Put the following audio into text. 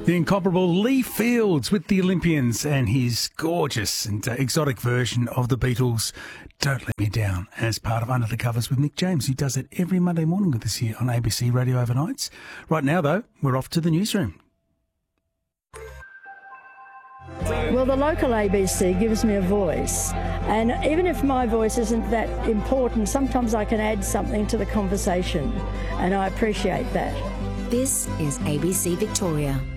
The incomparable Lee Fields with the Olympians and his gorgeous and exotic version of the Beatles' Don't Let Me Down as part of Under the Covers with Mick James, who does it every Monday morning with us here on ABC Radio Overnights. Right now, though, we're off to the newsroom. Well, the local ABC gives me a voice, and even if my voice isn't that important, sometimes I can add something to the conversation, and I appreciate that. This is ABC Victoria.